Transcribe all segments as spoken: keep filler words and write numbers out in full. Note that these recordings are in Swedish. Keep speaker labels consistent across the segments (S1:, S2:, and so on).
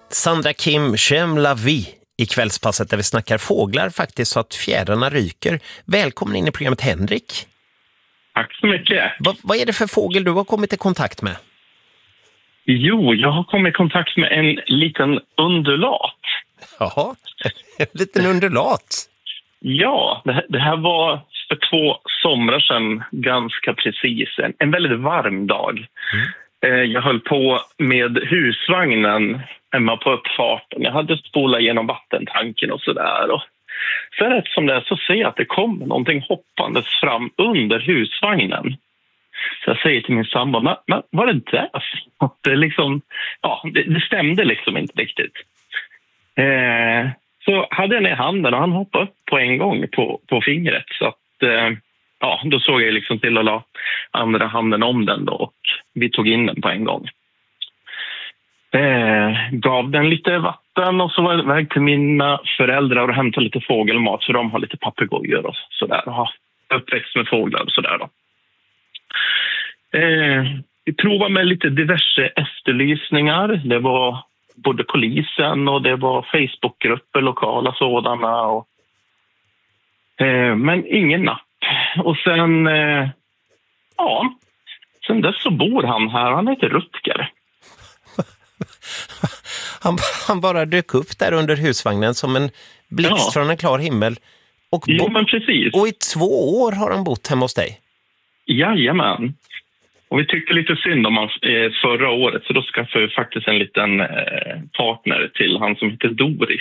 S1: Sandra Kim, J'aime la vie i kvällspasset där vi snackar fåglar faktiskt så att fjädrarna ryker. Välkommen in i programmet, Henrik.
S2: Tack så mycket.
S1: Va, vad är det för fågel du har kommit i kontakt med?
S2: Jo, jag har kommit i kontakt med en liten undulat.
S1: Jaha, en liten undulat.
S2: Ja, det, det här var för två somrar sedan ganska precis. En, en väldigt varm dag. Mm. Jag höll på med husvagnen hemma på uppfarten. Jag hade spolat igenom vattentanken och sådär. Och så rätt som det är så ser jag att det kommer någonting hoppandes fram under husvagnen. Så jag säger till min sambo, men, men vad är det där? Att det, liksom, ja, det, det stämde liksom inte riktigt. Eh, så hade jag ner handen och han hoppade upp på en gång på, på fingret. Så att... Eh, Ja, då såg jag liksom till att la andra handen om den då och vi tog in den på en gång. Eh, gav den lite vatten och så var jag iväg till mina föräldrar och hämtade lite fågelmat för de har lite papegojor och sådär och har uppväxt med fåglar och sådär då. Eh, vi provade med lite diverse efterlysningar. Det var både polisen och det var Facebookgrupper, lokala sådana och eh, men ingen napp. Och sen, eh, ja, sen dess så bor han här. Han heter Rutger.
S1: han, han bara dök upp där under husvagnen som en blixt ja. från en klar himmel. Och, bo-
S2: jo, men precis.
S1: och i två år har han bott hemma hos dig.
S2: Jajamän. Och vi tyckte lite synd om han eh, förra året. Så då skaffade vi faktiskt en liten eh, partner till han som heter Doris.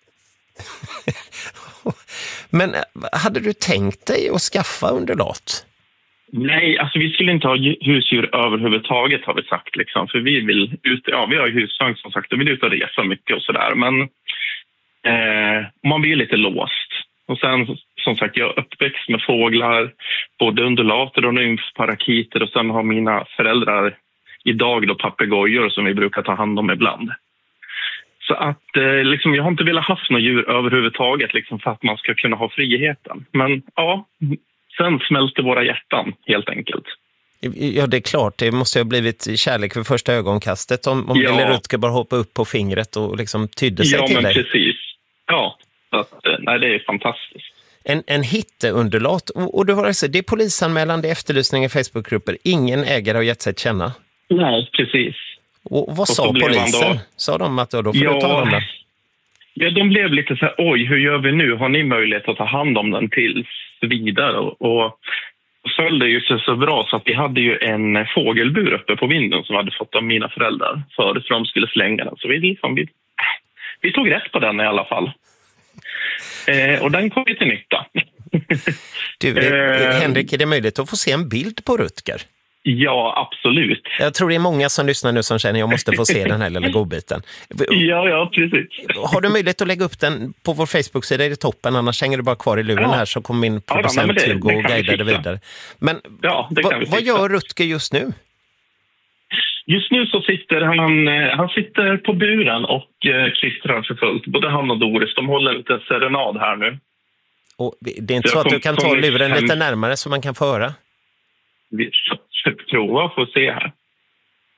S1: Men hade du tänkt dig att skaffa undulat?
S2: Nej, alltså vi skulle inte ha husdjur överhuvudtaget har vi sagt liksom. För vi vill ut, ja vi har ju husvagn som sagt och vi vill ut och resa mycket och sådär. Men eh, man blir lite låst. Och sen som sagt jag är uppväxt med fåglar, både undulater och nymfparakiter och sen har mina föräldrar idag då papegojor som vi brukar ta hand om ibland. Så att eh, liksom, jag har inte velat haft några djur överhuvudtaget liksom, för att man ska kunna ha friheten. Men ja, sen smälter våra hjärtan helt enkelt.
S1: Ja, det är klart. Det måste ha blivit kärlek för första ögonkastet om, om
S2: ja.
S1: Lille Rutger bara hoppa upp på fingret och liksom tydde sig
S2: ja,
S1: till
S2: dig.
S1: dig.
S2: Ja, men precis. Ja, så att, nej, det är fantastiskt.
S1: En, en hitteundulat. Och, och du har alltså, det är polisanmälan, det är efterlysning i Facebookgrupper. Ingen ägare har gett sig att känna.
S2: Nej, precis.
S1: Och vad och sa polisen? Då... Sa de att då, då får ja, du ta hand om den?
S2: Ja, de blev lite så här, oj, hur gör vi nu? Har ni möjlighet att ta hand om den tills vidare? Och, och följde ju sig så bra så att vi hade ju en fågelbur uppe på vinden som hade fått av mina föräldrar förut för de skulle slänga den. Så vi, liksom, vi, vi tog rätt på den i alla fall. Eh, och den kom ju till nytta.
S1: Du, eh, Henrik, är det möjligt att få se en bild på Rutger?
S2: Ja, absolut.
S1: Jag tror det är många som lyssnar nu som känner att jag måste få se den här lilla godbiten.
S2: Ja, ja, precis.
S1: Har du möjlighet att lägga upp den på vår Facebook-sida i det toppen? Annars hänger du bara kvar i luren ja. här så kommer min producent ja, Hugo och guida det vidare. Men
S2: ja, det
S1: va, vad gör Rutger just nu?
S2: Just nu så sitter han, han sitter på buren och eh, klistrar för fullt. Både han och Doris, de håller en liten serenad här nu.
S1: Och det är inte så, så att kom, du kan ta luren hem. lite närmare så man kan få höra?
S2: Vi ska prova för att se här.